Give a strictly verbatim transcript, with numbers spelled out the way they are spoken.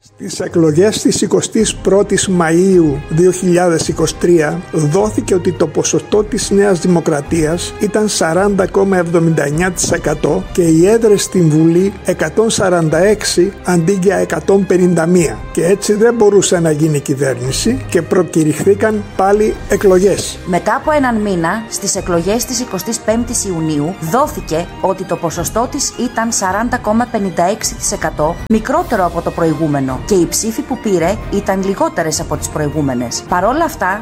Στις εκλογές της εικοστής πρώτης Μαΐου δύο χιλιάδες είκοσι τρία δόθηκε ότι το ποσοστό της Νέας Δημοκρατίας ήταν σαράντα κόμμα εβδομήντα εννέα τοις εκατό και οι έδρες στην Βουλή εκατόν σαράντα έξι αντί για εκατόν πενήντα μία, και έτσι δεν μπορούσε να γίνει κυβέρνηση και προκηρυχθήκαν πάλι εκλογές. Μετά από έναν μήνα, στις εκλογές της εικοστής πέμπτης Ιουνίου δόθηκε ότι το ποσοστό της ήταν σαράντα κόμμα πενήντα έξι τοις εκατό, μικρότερο από το προηγούμενο, και οι ψήφοι που πήρε ήταν λιγότερες από τις προηγούμενες. Παρόλα αυτά,